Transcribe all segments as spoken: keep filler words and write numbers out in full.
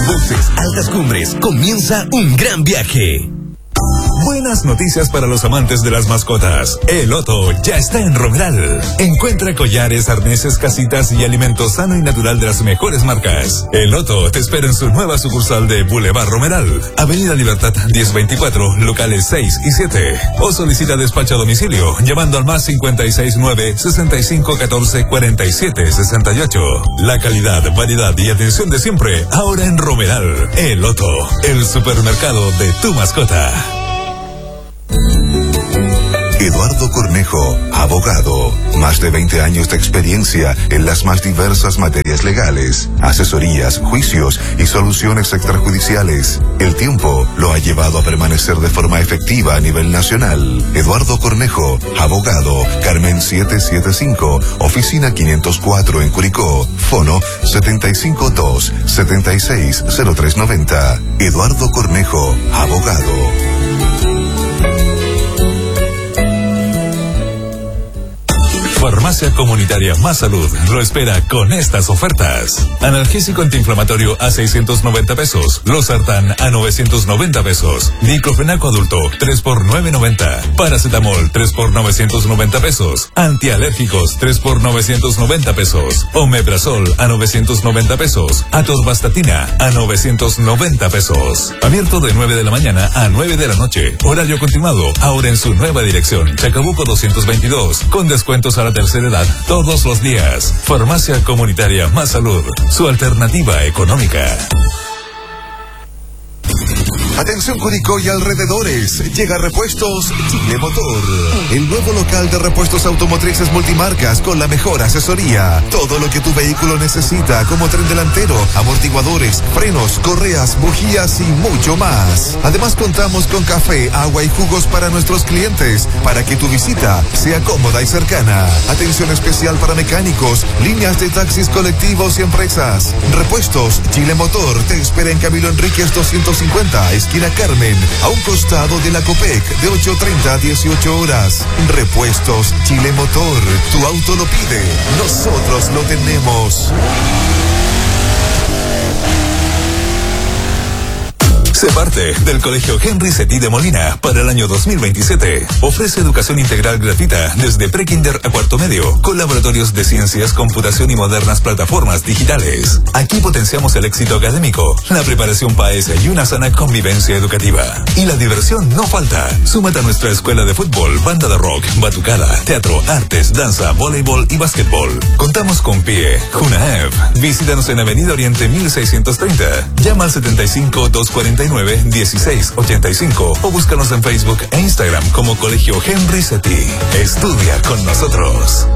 Buses, altas cumbres, comienza un gran viaje. Buenas noticias para los amantes de las mascotas. El Otto ya está en Romeral. Encuentra collares, arneses, casitas y alimento sano y natural de las mejores marcas. El Otto te espera en su nueva sucursal de Boulevard Romeral, Avenida Libertad diez veinticuatro, locales seis y siete. O solicita despacho a domicilio llamando al más cincuenta y seis nueve, sesenta y cinco catorce, cuarenta y siete sesenta y ocho. La calidad, variedad y atención de siempre ahora en Romeral. El Otto, el supermercado de tu mascota. Eduardo Cornejo, abogado. Más de veinte años de experiencia en las más diversas materias legales, asesorías, juicios y soluciones extrajudiciales. El tiempo lo ha llevado a permanecer de forma efectiva a nivel nacional. Eduardo Cornejo, abogado. Carmen setecientos setenta y cinco, oficina quinientos cuatro en Curicó. Fono setenta y cinco dos, setenta y seis, cero tres noventa. Eduardo Cornejo, abogado. Farmacia Comunitaria Más Salud lo espera con estas ofertas. Analgésico antiinflamatorio a seiscientos noventa pesos. Losartán a novecientos noventa pesos. Diclofenaco adulto tres por novecientos noventa. Paracetamol tres por novecientos noventa pesos. Antialérgicos tres por novecientos noventa pesos. Omeprazol a novecientos noventa pesos. Atorvastatina a novecientos noventa pesos. Abierto de nueve de la mañana a nueve de la noche. Horario continuado ahora en su nueva dirección. Chacabuco doscientos veintidós. Con descuentos a la tercera edad todos los días. Farmacia Comunitaria Más Salud, su alternativa económica. Atención Curicó y alrededores, llega Repuestos Chile Motor, el nuevo local de repuestos automotrices multimarcas con la mejor asesoría. Todo lo que tu vehículo necesita, como tren delantero, amortiguadores, frenos, correas, bujías y mucho más. Además contamos con café, agua y jugos para nuestros clientes, para que tu visita sea cómoda y cercana. Atención especial para mecánicos, líneas de taxis colectivos y empresas. Repuestos Chile Motor te espera en Camilo Enríquez doscientos cincuenta, esquina Carmen, a un costado de la Copec, de ocho treinta a dieciocho horas. Repuestos Chile Motor, tu auto lo pide, nosotros lo tenemos. Sé parte del Colegio Henry Setí de Molina para el año dos mil veintisiete. Ofrece educación integral gratuita desde prekinder a cuarto medio, con laboratorios de ciencias, computación y modernas plataformas digitales. Aquí potenciamos el éxito académico, la preparación P A E S y una sana convivencia educativa. Y la diversión no falta. Súmate a nuestra escuela de fútbol, banda de rock, batucada, teatro, artes, danza, voleibol y básquetbol. Contamos con P I E, Junaev. Visítanos en Avenida Oriente mil seiscientos treinta. Llama al setenta y cinco, doscientos cuarenta y nueve, dieciséis ochenta y cinco o búscanos en Facebook e Instagram como Colegio Henry Setí. Estudia con nosotros.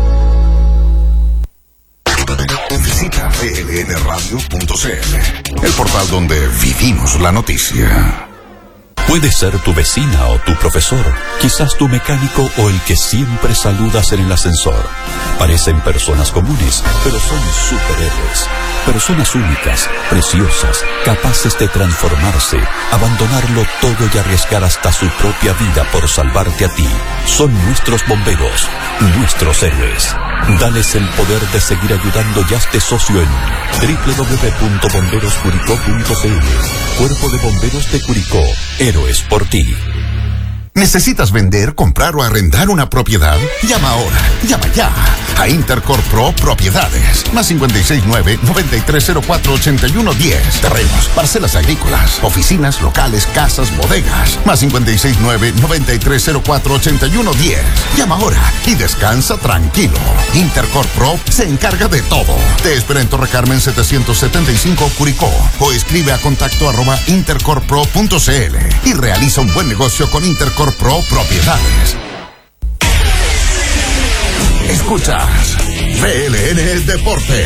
Visita v l n radio punto c l, el portal donde vivimos la noticia. Puede ser tu vecina o tu profesor, quizás tu mecánico o el que siempre saludas en el ascensor. Parecen personas comunes, pero son superhéroes. Personas únicas, preciosas, capaces de transformarse, abandonarlo todo y arriesgar hasta su propia vida por salvarte a ti. Son nuestros bomberos, nuestros héroes. Dales el poder de seguir ayudando y hazte socio en doble u doble u doble u punto bomberos curicó punto c l. Cuerpo de Bomberos de Curicó. Héroes por ti. ¿Necesitas vender, comprar o arrendar una propiedad? Llama ahora, llama ya a Intercorp Pro Propiedades. Más cincuenta y seis nueve, noventa y tres cero cuatro, ochenta y uno diez. Terrenos, parcelas agrícolas, oficinas, locales, casas, bodegas. Más cincuenta y seis nueve, noventa y tres cero cuatro, ochenta y uno diez. Llama ahora y descansa tranquilo. Intercorp Pro se encarga de todo. Te espera en Torre Carmen setecientos setenta y cinco Curicó o escribe a contacto arroba intercorpro punto c l y realiza un buen negocio con Intercorp Pro Propiedades. Escuchas V L N Deportes.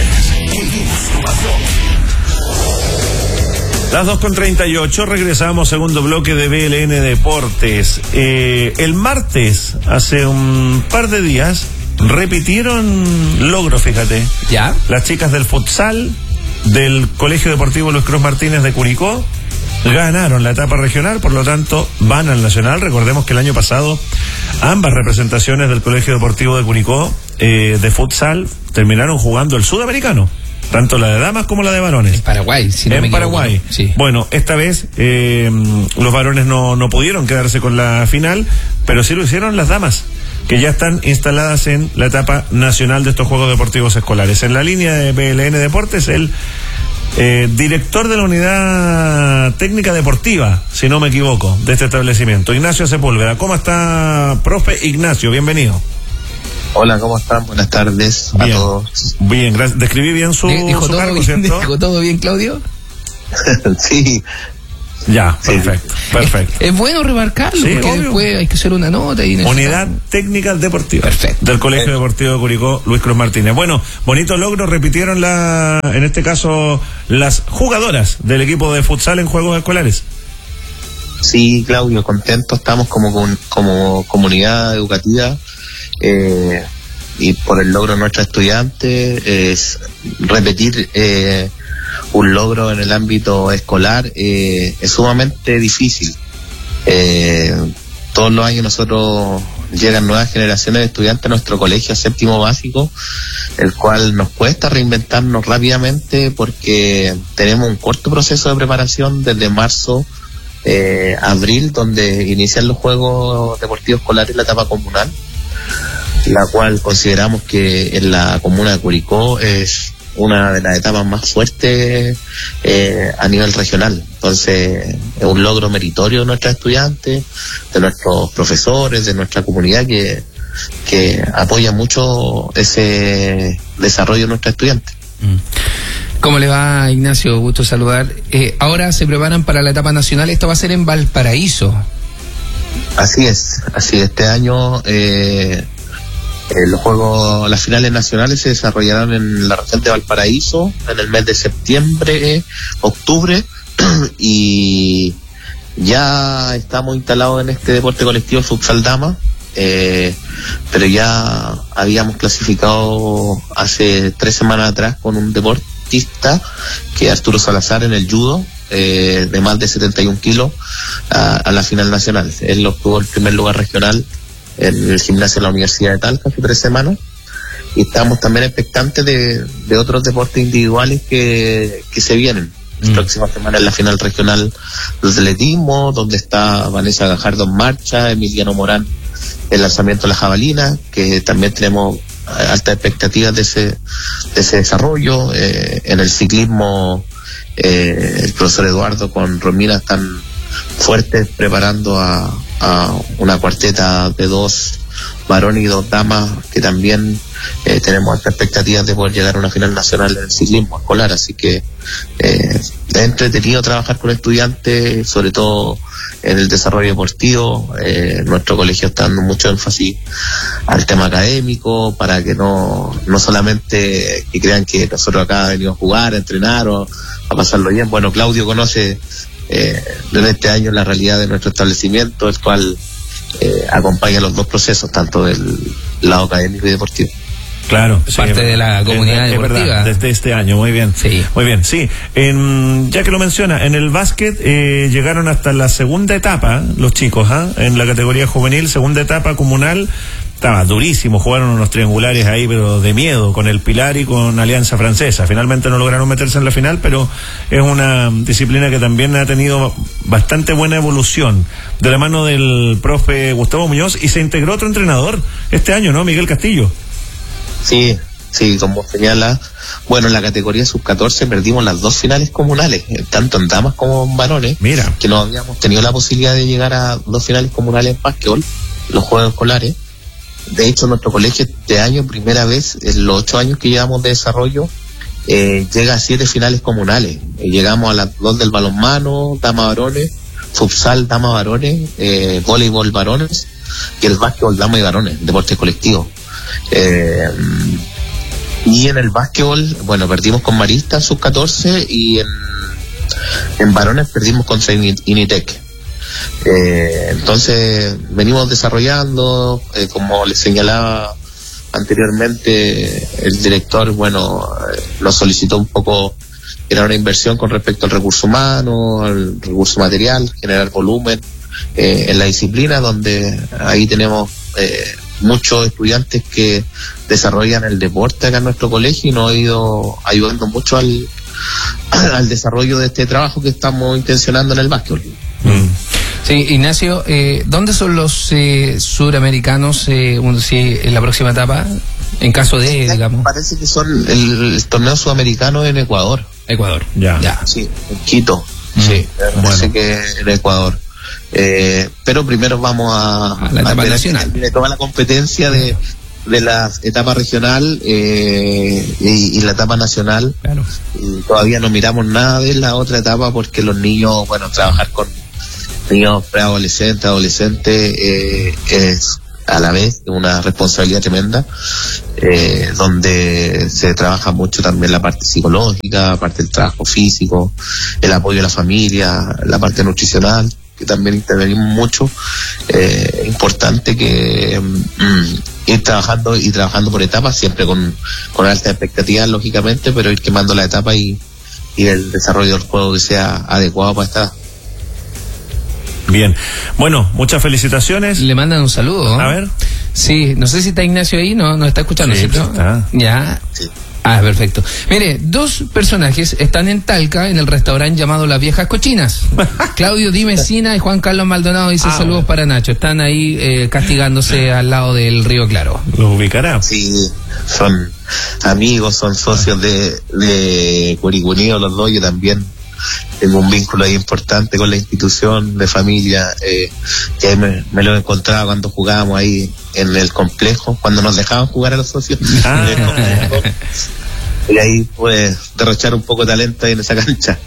Las dos con treinta y ocho, regresamos, segundo bloque de V L N Deportes. Eh, el martes, hace un par de días, repitieron logro, fíjate. ¿Ya? Las chicas del futsal del Colegio Deportivo Luis Cruz Martínez de Curicó ganaron la etapa regional, por lo tanto van al nacional. Recordemos que el año pasado ambas representaciones del Colegio Deportivo de Curicó eh, de futsal terminaron jugando el sudamericano. tanto la de damas como la de varones. En Paraguay, si no en me Paraguay. equivoco. Sí. Bueno, esta vez eh, los varones no, no pudieron quedarse con la final, pero sí lo hicieron las damas, que ya están instaladas en la etapa nacional de estos Juegos Deportivos Escolares. En la línea de B L N Deportes, el eh, director de la unidad técnica deportiva, si no me equivoco, de este establecimiento, Ignacio Sepúlveda. ¿Cómo está, profe Ignacio? Bienvenido. Hola, ¿cómo están? Buenas tardes bien, a todos. Bien, gracias. Describí bien su, ¿Dijo su todo cargo, bien, ¿cierto? ¿Dijo todo bien, Claudio? Sí. Ya, perfecto, perfecto. Es, es bueno remarcarlo, Sí, porque obvio. después hay que hacer una nota y Unidad Técnica Deportiva. Perfecto. Del Colegio Deportivo de Curicó, Luis Cruz Martínez. Bueno, bonito logro, repitieron la, en este caso, las jugadoras del equipo de futsal en Juegos Escolares. Sí, Claudio, contento estamos como, con- como comunidad educativa eh, y por el logro de nuestros estudiantes. Es repetir eh, un logro en el ámbito escolar eh, es sumamente difícil. Eh, todos los años nosotros llegan nuevas generaciones de estudiantes a nuestro colegio séptimo básico, el cual nos cuesta reinventarnos rápidamente porque tenemos un corto proceso de preparación desde marzo, eh, abril, donde inician los Juegos Deportivos Escolares en la etapa comunal, la cual consideramos que en la comuna de Curicó es una de las etapas más fuertes eh, a nivel regional. Entonces es un logro meritorio de nuestros estudiantes, de nuestros profesores, de nuestra comunidad que, que apoya mucho ese desarrollo de nuestros estudiantes. ¿Cómo le va, Ignacio? Gusto saludar. Eh, ahora se preparan para la etapa nacional. Esto va a ser en Valparaíso. Así es, así este año eh, eh, los juegos, las finales nacionales se desarrollarán en la región de Valparaíso en el mes de septiembre, octubre, y ya estamos instalados en este deporte colectivo, el futsal dama, eh, pero ya habíamos clasificado hace tres semanas atrás con un deportista que es Arturo Salazar en el judo, eh, de más de setenta y un kilos a, a la final nacional. Él obtuvo el primer lugar regional en el gimnasio de la Universidad de Talca hace tres semanas, y estamos también expectantes de, de otros deportes individuales que, que se vienen. La Mm. próxima semana en la final regional de atletismo, donde está Vanessa Gajardo en marcha, Emiliano Morán el lanzamiento de la jabalina, que también tenemos altas expectativas de ese, de ese desarrollo. Eh, en el ciclismo, eh, el profesor Eduardo con Romina están fuertes preparando a, a una cuarteta de dos varones y dos damas, que también eh, tenemos altas expectativas de poder llegar a una final nacional en el ciclismo escolar. Así que eh, es entretenido trabajar con estudiantes, sobre todo en el desarrollo deportivo. Eh, nuestro colegio está dando mucho énfasis al tema académico, para que no, no solamente que crean que nosotros acá venimos a jugar, a entrenar o a pasarlo bien. Bueno, Claudio conoce eh, desde este año la realidad de nuestro establecimiento, el cual eh, acompaña los dos procesos, tanto del lado académico y deportivo. Claro, Parte sí, de la comunidad es, es deportiva. verdad, desde este año, muy bien. Sí. Muy bien, sí. En, ya que lo menciona, en el básquet eh, llegaron hasta la segunda etapa los chicos, ¿ah? En la categoría juvenil, segunda etapa comunal. Estaba durísimo, jugaron unos triangulares ahí, pero de miedo, con el Pilar y con Alianza Francesa. Finalmente no lograron meterse en la final, pero es una disciplina que también ha tenido bastante buena evolución, de la mano del profe Gustavo Muñoz, y se integró otro entrenador este año, ¿no? Miguel Castillo. Sí, sí, como señala, bueno, en la categoría sub catorce perdimos las dos finales comunales, eh, tanto en damas como en varones. Mira. Que no habíamos tenido la posibilidad de llegar a dos finales comunales en básquetbol, los Juegos Escolares. De hecho, nuestro colegio este año, primera vez en los ocho años que llevamos de desarrollo, eh, llega a siete finales comunales. Eh, llegamos a las dos del balonmano, dama varones, futsal, dama varones, eh, voleibol varones, y el básquetbol, dama y varones, deporte colectivo. Eh, y en el básquetbol, bueno, perdimos con Marista en sub catorce, y en, en varones perdimos con Initec. Eh, entonces venimos desarrollando, eh, como les señalaba anteriormente, el director, bueno, eh, nos solicitó un poco, era una inversión con respecto al recurso humano, al recurso material, generar volumen eh, en la disciplina, donde ahí tenemos eh, muchos estudiantes que desarrollan el deporte acá en nuestro colegio y nos ha ido ayudando mucho al, al desarrollo de este trabajo que estamos intencionando en el básquetbol. Mm. Sí, Ignacio, eh, ¿dónde son los eh, suramericanos eh, un, sí, en la próxima etapa? En caso de, digamos. Parece que son el, el torneo sudamericano en Ecuador. Ecuador, ya. ya. Sí, en Quito. Mm. Sí, parece bueno. que en Ecuador. Eh, pero primero vamos a, a la etapa a nacional. De toda la competencia de, de la etapa regional eh, y, y la etapa nacional. Claro. Y todavía no miramos nada de la otra etapa porque los niños, bueno, trabajar con niños preadolescentes, adolescentes, eh, es a la vez una responsabilidad tremenda, eh, donde se trabaja mucho también la parte psicológica, la parte del trabajo físico, el apoyo a la familia, la parte nutricional, que también intervenimos mucho. Eh, importante que mm, ir trabajando y trabajando por etapas, siempre con, con altas expectativas, lógicamente, pero ir quemando la etapa y, y el desarrollo del juego que sea adecuado para esta. Bien, bueno, muchas felicitaciones. Le mandan un saludo. A ver. Sí, no sé si está Ignacio ahí, no, no está escuchando, Sí, ¿cierto? está. Ya. Sí. Ah, perfecto. Mire, dos personajes están en Talca, en el restaurante llamado Las Viejas Cochinas. Claudio Di Messina y Juan Carlos Maldonado dice Ah, saludos bueno. para Nacho. Están ahí eh, castigándose al lado del Río Claro. Los ubicará. Sí, son amigos, son socios de, de Curicunío los dos. Yo también tengo un vínculo ahí importante con la institución de familia, eh, que ahí me, me lo encontraba cuando jugábamos ahí en el complejo, cuando nos dejaban jugar a los socios. Ah. En el complejo. Y ahí pues derrochar un poco de talento ahí en esa cancha.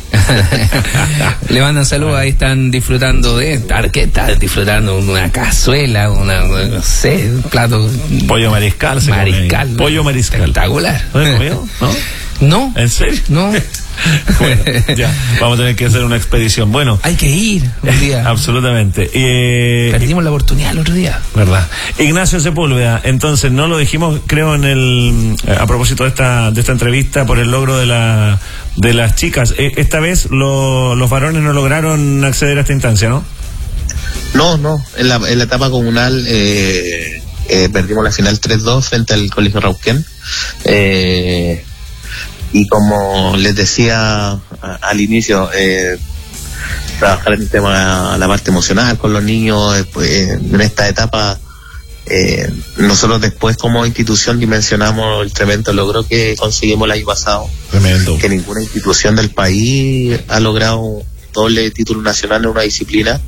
Le mandan saludos, ahí están disfrutando de... ¿Qué están disfrutando? Una cazuela, una, no sé, un plato... Pollo mariscal. se come ahí. Mariscal. Pollo mariscal. Espectacular. ¿No has comido? ¿No? No. ¿En serio? No. Bueno, ya, vamos a tener que hacer una expedición. Bueno, Hay que ir un día. absolutamente. Eh, Perdimos la oportunidad el otro día. ¿Verdad? Ignacio Sepúlveda, entonces no lo dijimos, creo, en el a propósito de esta de esta entrevista por el logro de la de las chicas. Eh, esta vez lo, los varones no lograron acceder a esta instancia, ¿no? No, no, en la, en la etapa comunal eh, eh, perdimos la final tres dos frente al Colegio Rauquén. Eh, y como les decía a, al inicio, eh, trabajar en el tema, la parte emocional con los niños, eh, pues, en esta etapa, eh, nosotros después como institución dimensionamos el tremendo logro que conseguimos el año pasado. Tremendo. Que ninguna institución del país ha logrado doble título nacional en una disciplina,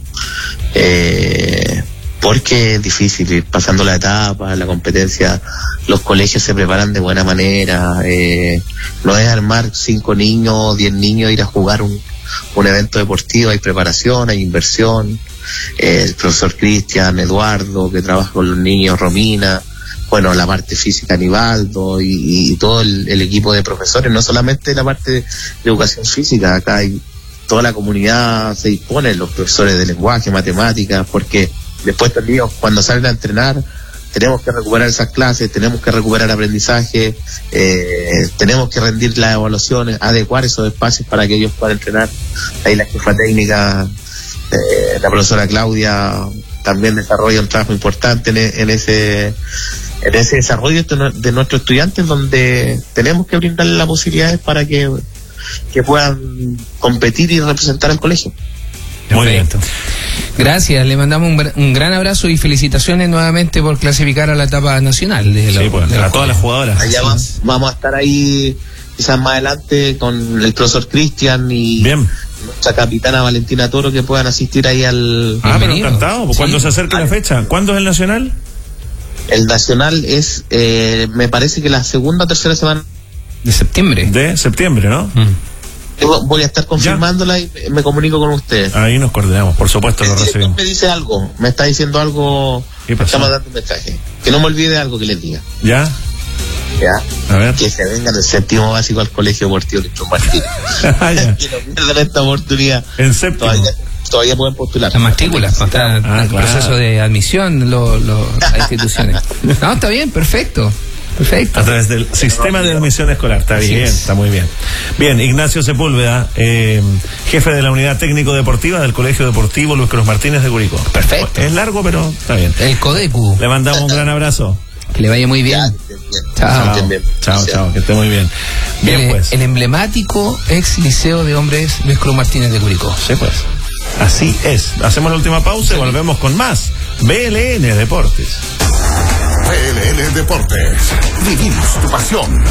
eh, porque es difícil ir pasando la etapa, la competencia. Los colegios se preparan de buena manera, eh, no es armar cinco niños, diez niños, ir a jugar un, un evento deportivo. Hay preparación, hay inversión. Eh, el profesor Cristian, Eduardo, que trabaja con los niños, Romina, bueno, la parte física, Aníbaldo, y, y todo el, el equipo de profesores, no solamente la parte de, de educación física, acá hay toda la comunidad se dispone, los profesores de lenguaje, matemáticas, porque después estos niños cuando salen a entrenar tenemos que recuperar esas clases, tenemos que recuperar aprendizaje, eh, tenemos que rendir las evaluaciones, adecuar esos espacios para que ellos puedan entrenar. Ahí la jefa técnica, eh, la profesora Claudia, también desarrolla un trabajo importante en, en ese en ese desarrollo de nuestros estudiantes, donde tenemos que brindarles las posibilidades para que, que puedan competir y representar al colegio. Muy bien. Perfecto. Gracias, le mandamos un, un gran abrazo y felicitaciones nuevamente por clasificar a la etapa nacional. De Sí, lo, pues, de a los todas las juegos. jugadoras. Allá va- vamos a estar ahí quizás más adelante con el profesor Cristian y Bien. nuestra capitana Valentina Toro, que puedan asistir ahí al... Ah, pero Bienvenido. encantado. Pues, ¿cuándo Sí. se acerque la fecha? ¿Cuándo es el nacional? El nacional es, eh, me parece que la segunda o tercera semana. De septiembre. De septiembre, ¿no? Mm. Yo voy a estar confirmándola y me comunico con ustedes. Ahí nos coordinamos, por supuesto, lo El director recibimos. me dice algo, me está diciendo algo, ¿Qué me pasó? está mandando un mensaje. Que no me olvide algo que les diga. ¿Ya? ¿Ya? A ver. Que se vengan el séptimo básico al Colegio Deportivo Néstor Martínez. Ah, ya. Que no pierdan esta oportunidad. En séptimo. Todavía, todavía pueden postular. La matrícula, está Ah, el claro. proceso de admisión, lo, lo, las instituciones. No, está bien, perfecto. Perfecto. A través del sistema de admisión escolar. Está bien, está muy bien. Bien, Ignacio Sepúlveda, eh, jefe de la unidad técnico-deportiva del Colegio Deportivo Luis Cruz Martínez de Curicó. Perfecto. Es largo, pero está bien. El Codecu. Le mandamos un gran abrazo. Que le vaya muy bien. Ya, Chao. bien. Chao, chao, que esté muy bien. Bien, el, pues. el emblemático ex liceo de hombres Luis Cruz Martínez de Curicó. Sí, pues. Así es. Hacemos la última pausa y volvemos con más B L N Deportes. B L N Deportes. Vivimos tu pasión.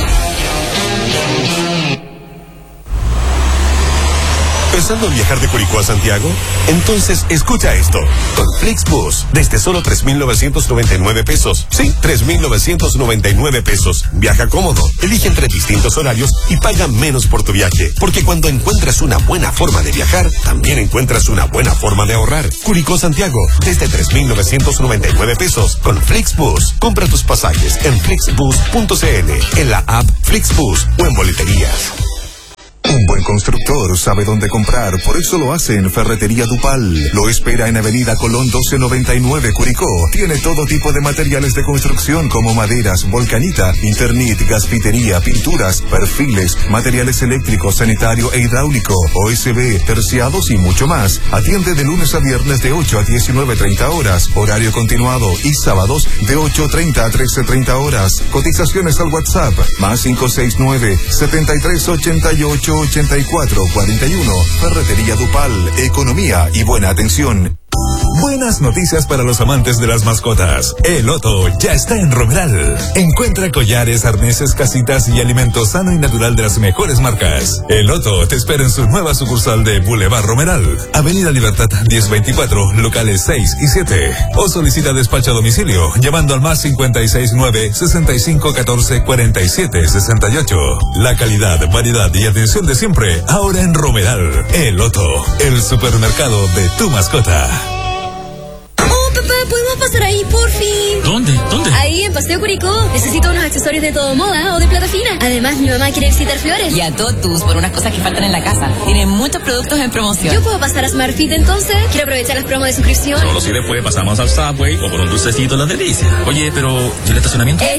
¿Pensando en viajar de Curicó a Santiago? Entonces escucha esto. Con Flixbus, desde solo tres mil novecientos noventa y nueve pesos. Sí, tres mil novecientos noventa y nueve pesos. Viaja cómodo, elige entre distintos horarios y paga menos por tu viaje. Porque cuando encuentras una buena forma de viajar, también encuentras una buena forma de ahorrar. Curicó Santiago, desde tres mil novecientos noventa y nueve pesos. Con Flixbus, compra tus pasajes en flixbus punto c l, en la app Flixbus o en boleterías. Un buen constructor sabe dónde comprar, por eso lo hace en Ferretería Dupal. Lo espera en Avenida Colón doce noventa y nueve, Curicó. Tiene todo tipo de materiales de construcción como maderas, volcanita, Internit, gasfitería, pinturas, perfiles, materiales eléctricos, sanitario e hidráulico, O S B, terciados y mucho más. Atiende de lunes a viernes de ocho a diecinueve treinta horas, horario continuado, y sábados de ocho treinta a trece treinta horas. Cotizaciones al WhatsApp, más cinco seis nueve, setenta y tres ochenta y ocho ochenta y cuatro cuarenta y uno. Ferretería Dupal, economía y buena atención. Buenas noticias para los amantes de las mascotas. El Otto ya está en Romeral. Encuentra collares, arneses, casitas y alimento sano y natural de las mejores marcas. El Otto te espera en su nueva sucursal de Boulevard Romeral, Avenida Libertad diez veinticuatro, locales seis y siete. O solicita despacho a domicilio llamando al más cincuenta y seis nueve, sesenta y cinco catorce, cuarenta y siete sesenta y ocho. La calidad, variedad y atención de siempre, ahora en Romeral. El Otto, el supermercado de tu mascota. Papá, ¿podemos pasar ahí, por fin? ¿Dónde? ¿Dónde? Ahí, en Paseo Curicó. Necesito unos accesorios de todo moda o de plata fina. Además, mi mamá quiere visitar Flores. Y a Totus por unas cosas que faltan en la casa. Tienen muchos productos en promoción. ¿Yo puedo pasar a Smartfit entonces? Quiero aprovechar las promos de suscripción. Solo si después pasamos al Subway o por un dulcecito las delicias. Oye, pero ¿y el estacionamiento? Es